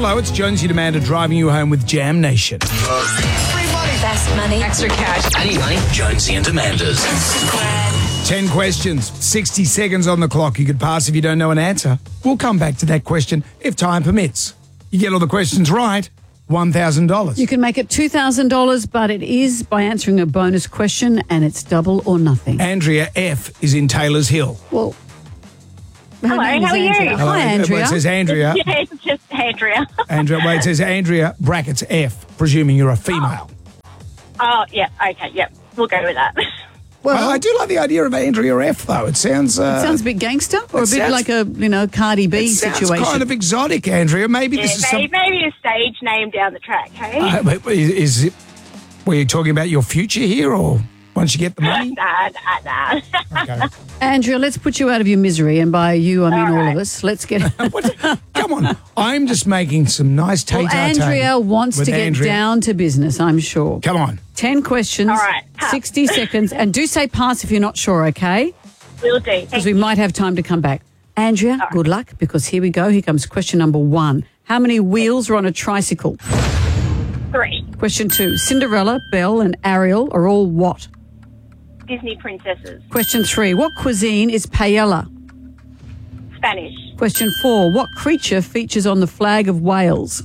Hello, it's Jonesy and Amanda driving you home with Jam Nation. Best money. Extra cash. I need money. Jonesy and Amanda's. 10 questions, 60 seconds on the clock. You could pass if you don't know an answer. We'll come back to that question if time permits. You get all the questions right, $1,000. You can make it $2,000, but it is by answering a bonus question, and it's double or nothing. Andrea F. is in Taylor's Hill. Well, Hello, how are you? Hello. Hi, Andrea. Well, it says Andrea. Yeah, it's just Andrea. It says Andrea, brackets F, presuming you're a female. Oh, yeah, okay, yeah. We'll go with that. Well, I do like the idea of Andrea F, though. It sounds... It sounds a bit gangster or a bit like a, Cardi B situation. It sounds kind of exotic, Andrea. Maybe Yeah, this is maybe a stage name down the track, hey? Is it... Were you talking about your future here, or once you get the money? Nah. Okay. Andrea, let's put you out of your misery, and by you, I mean all of us. Let's get... Come on. I'm just making some nice Well, tay-tay-tay Andrea wants with to get Andrea. down to business, I'm sure. Come on. 10 questions, All right. 60 seconds, and do say pass if you're not sure, okay? Will do. Because we might have time to come back. Andrea, good luck, because here we go. Here comes question number 1. How many wheels are on a tricycle? 3. Question 2. Cinderella, Belle, and Ariel are all what? Disney princesses. Question 3. What cuisine is paella? Spanish. Question 4. What creature features on the flag of Wales?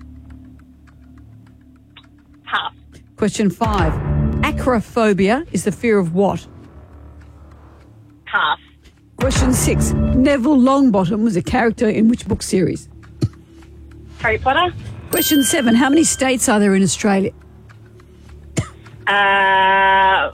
Half. Question 5. Acrophobia is the fear of what? Half. Question 6. Neville Longbottom was a character in which book series? Harry Potter. Question 7. How many states are there in Australia? 5.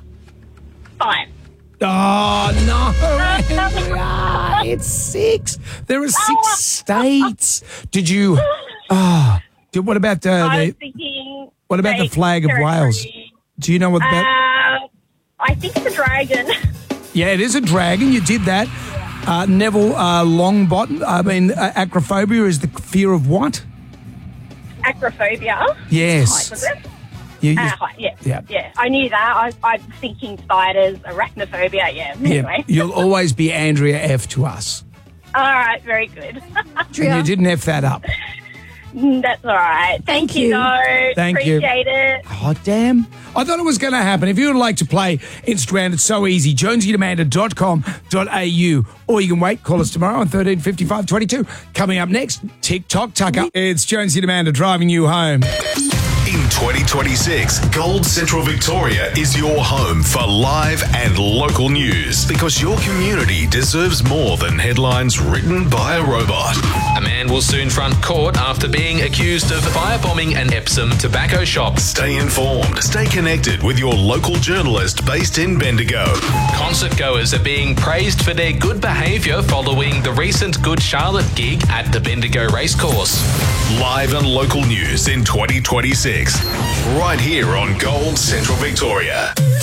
Oh, no, Andrea. It's 6. There are 6 states. Did you... what about I was thinking... What about the flag of Wales? Do you know what that... I think it's a dragon. Yeah, it is a dragon. You did that. Neville Longbottom. Acrophobia is the fear of what? Acrophobia. Yes. Was it? Height, Yeah. I knew that. I was thinking spiders, arachnophobia, yeah. Anyway. You'll always be Andrea F to us. All right, very good. And you didn't F that up. That's all right. Thank you, though. Thank you. Appreciate it. Oh, damn. I thought it was going to happen. If you would like to play Instagram, it's so easy. jonesyandamanda.com.au. Or you can wait. Call us tomorrow on 135522. Coming up next, TikTok Tucker. It's Jonesy and Amanda driving you home. In 2026, Gold Central Victoria is your home for live and local news because your community deserves more than headlines written by a robot. A man will soon front court after being accused of firebombing an Epsom tobacco shop. Stay informed. Stay connected with your local journalist based in Bendigo. Concert goers are being praised for their good behaviour following the recent Good Charlotte gig at the Bendigo Racecourse. Live and local news in 2026. Right here on Gold Central Victoria.